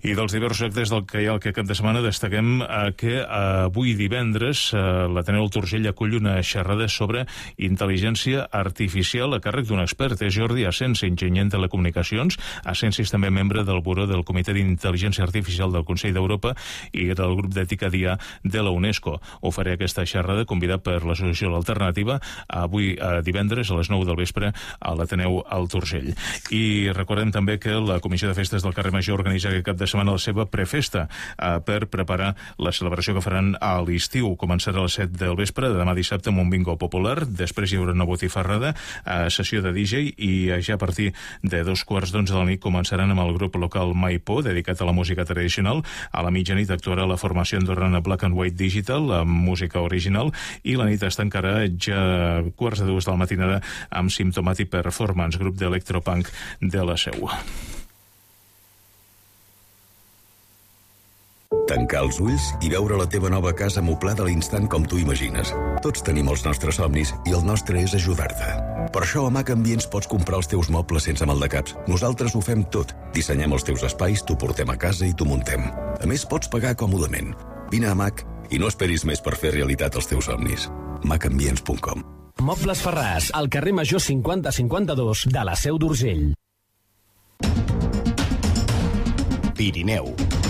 I dels diversos actes del que hi ha aquest cap de setmana destaquem que avui divendres l'Ateneu del Turgell acull una xerrada sobre intel·ligència artificial a càrrec d'un expert. És Jordi Asensi, enginyer en telecomunicacions. Asensi és també membre del Buró del Comitè d'Intel·ligència Artificial del Consell d'Europa i del grup d'ètica DIA de la UNESCO. Ho faré aquesta xerrada convidat per l'Associació L'Alternativa avui divendres a les 9 del vespre a l'Ateneu al Turgell. I recordem també que la Comissió de Festes del Carrer Major organitza aquest cap de setmana la seva prefesta per preparar la celebració que faran a l'estiu. Començarà a les 7 del vespre de demà dissabte amb un bingo popular, després hi haurà una botifarrada, sessió de DJ i ja a partir de 2:15 de la nit començaran amb el grup local Maipó, dedicat a la música tradicional. A la mitjanit actuarà la formació andorrana Black and White Digital, amb música original, i la nit es tancarà ja 1:45 de la matinada amb Symptomatic Performance, grup d'electropunk de la Seu. Tancar els ulls i veure la teva nova casa moblada a l'instant com tu imagines. Tots tenim els nostres somnis i el nostre és ajudar-te. Per això a Mac Ambients pots comprar els teus mobles sense maldecaps. Nosaltres ho fem tot. Dissenyem els teus espais, t'ho portem a casa i t'ho muntem. A més, pots pagar còmodament. Vine a Mac i no esperis més per fer realitat els teus somnis. macambients.com. Mobles Ferràs, al carrer Major 5052 de la Seu d'Urgell. Pirineu.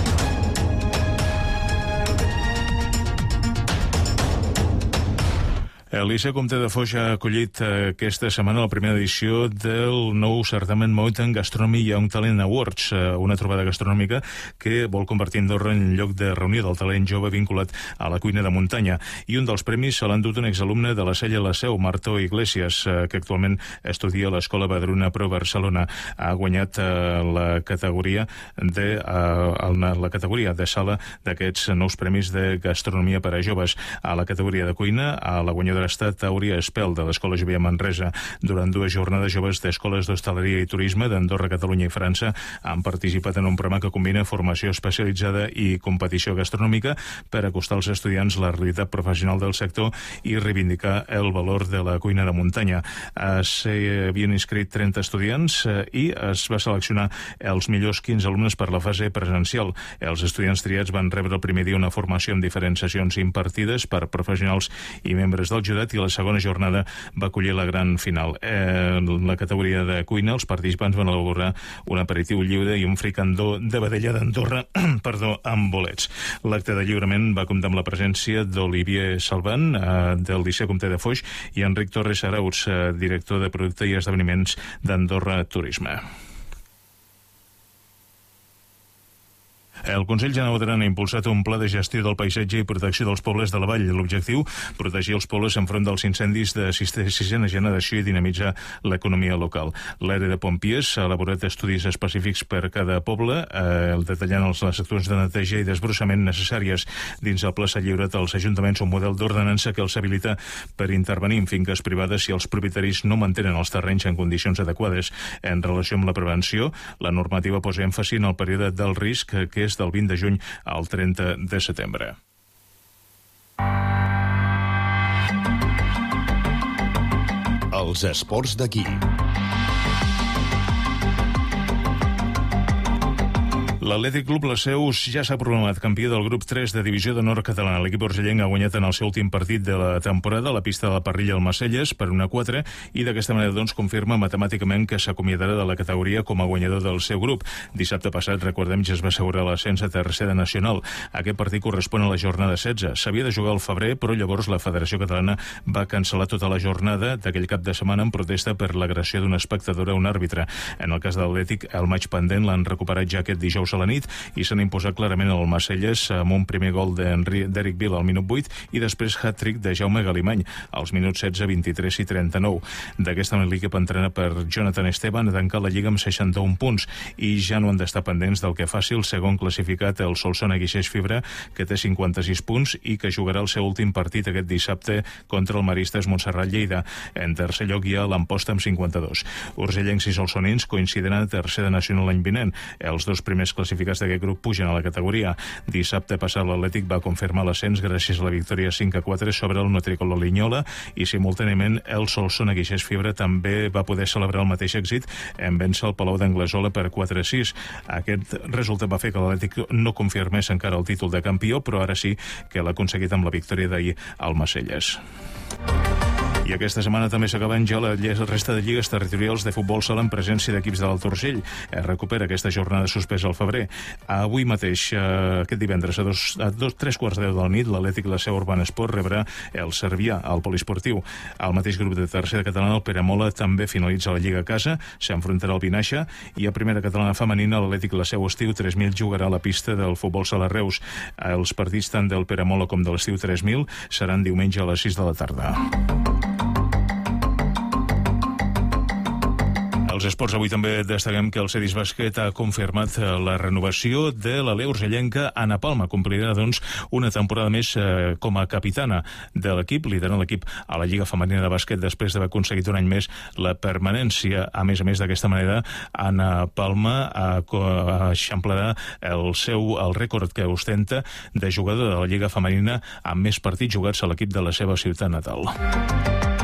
El Liceu Comte de Foix ha acollit aquesta setmana la primera edició del nou certamen Mountain Gastronomy Young Talent Awards, una trobada gastronòmica que vol convertir Andorra en lloc de reunió del talent jove vinculat a la cuina de muntanya. I un dels premis se l'ha endut un exalumne de la Cella La Seu, Martó Iglesias, que actualment estudia a l'Escola Badruna Pro Barcelona. Ha guanyat la categoria de sala d'aquests nous premis de gastronomia per a joves. A la categoria de cuina, a la guanyadora ha estat Auria Espel, de l'Escola Jovia Manresa. Durant 2 jornades, joves d'escoles d'hostaleria i turisme d'Andorra, Catalunya i França han participat en un programa que combina formació especialitzada i competició gastronòmica per acostar als estudiants la realitat professional del sector i reivindicar el valor de la cuina de muntanya. S'hi havien inscrit 30 estudiants i es va seleccionar els millors 15 alumnes per la fase presencial. Els estudiants triats van rebre el primer dia una formació amb diferents sessions impartides per professionals i membres del jurat, i la segona jornada va acollir la gran final. En la categoria de cuina, els participants van elaborar un aperitiu lliure i un fricandó de vedella d'Andorra amb bolets. L'acte de lliurament va comptar amb la presència d'Olivier Salvan, del Liceu Comte de Foix, i Enric Torres Arauz, director de producte i esdeveniments d'Andorra Turisme. El Consell General d'Aran ha impulsat un pla de gestió del paisatge i protecció dels pobles de la vall. L'objectiu, protegir els pobles enfront dels incendis de sisena generació i dinamitzar l'economia local. L'àrea de Pompiers ha elaborat estudis específics per cada poble, detallant les accions de neteja i desbrossament necessàries. Dins el pla s'ha lliurat als ajuntaments un model d'ordenança que els habilita per intervenir en finques privades si els propietaris no mantenen els terrenys en condicions adequades. En relació amb la prevenció, la normativa posa èmfasi en el període del risc, que és del 20 de juny al 30 de setembre. Els esports d'aquí. L'Atlètic Club La Seu ja s'ha proclamat campió del grup 3 de Divisió d'Honor catalana. L'equip urgellenc ha guanyat en el seu últim partit de la temporada a la pista de la Parrilla al Macelles per 1-4 i d'aquesta manera confirma matemàticament que s'acomiadarà de la categoria com a guanyador del seu grup. Dissabte passat, recordem, ja es va assegurar l'ascens a tercera nacional. Aquest partit correspon a la jornada 16. S'havia de jugar al febrer, però llavors la Federació Catalana va cancel·lar tota la jornada d'aquell cap de setmana en protesta per l'agressió d'un espectador a un àrbitre. En el cas de l'Atlètic, el maig pendent l'han recuperat ja aquest dijous a la nit i s'han imposat clarament al Macelles amb un primer gol d'Eric Vila al minut 8 i després hat-trick de Jaume Galimany als minuts 16, 23 i 39. D'aquesta manera l'equip entrena per Jonathan Esteban ha tancat la Lliga amb 61 punts i ja no han d'estar pendents del que faci el segon classificat, el Solsona Guixers Fibra, que té 56 punts i que jugarà el seu últim partit aquest dissabte contra el Maristes Montserrat Lleida. En tercer lloc hi ha l'Amposta amb 52. Urgellencs i solsonins coincidiran a tercera nacional l'any vinent. Els dos primers classificats classificats d'aquest grup pugen a la categoria. Dissabte passat l'Atlètic va confirmar l'ascens gràcies a la victòria 5-4 sobre el Nutricolor Linyola i simultàniament el Solsona Guixers Fibra també va poder celebrar el mateix èxit en vèncer el Palau d'Anglesola per 4-6. Aquest resultat va fer que l'Atlètic no confirmés encara el títol de campió, però ara sí que l'ha aconseguit amb la victòria d'ahir al Macelles. I aquesta setmana també s'acaben ja la resta de lligues territorials de futbol sala en presència d'equips de l'Alt Urgell. Es recupera aquesta jornada suspesa al febrer. Avui mateix, aquest divendres, a 3:15 de la nit, l'Atlètic La Seu Urbana Esport rebrà el Cervià al Poliesportiu. Al mateix grup de tercera catalana, el Peramola també finalitza la Lliga a casa, s'enfrontarà al Vinaixa, i a primera catalana femenina, l'Atlètic La Seu Estiu 3000 jugarà a la pista del futbol sala Reus. Els partits tant del Peramola com de l'Estiu 3000 seran diumenge a les 6 de la tarda. Als esports avui també destaquem que el Cedis Bàsquet ha confirmat la renovació de l'alea urgellenca Ana Palma. Complirà, doncs, una temporada més com a capitana de l'equip, liderant l'equip a la Lliga Femenina de Bàsquet després d'haver aconseguit un any més la permanència. A més, d'aquesta manera, Ana Palma eixamplarà el rècord que ostenta de jugador de la Lliga Femenina amb més partits jugats a l'equip de la seva ciutat natal.